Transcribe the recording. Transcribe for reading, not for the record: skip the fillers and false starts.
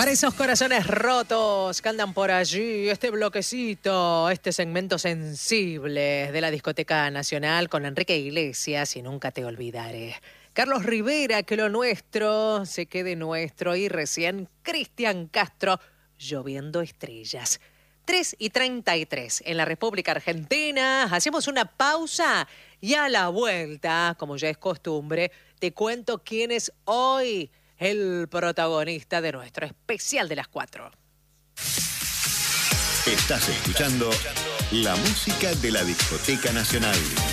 Para esos corazones rotos que andan por allí, este bloquecito, este segmento sensible de la Discoteca Nacional con Enrique Iglesias y Nunca te olvidaré. Carlos Rivera, que lo nuestro se quede nuestro, y recién Cristian Castro, Lloviendo Estrellas. 3:33 en la República Argentina. Hacemos una pausa y a la vuelta, como ya es costumbre, te cuento quién es hoy el protagonista de nuestro especial de las 4. Estás escuchando la música de la Discoteca Nacional.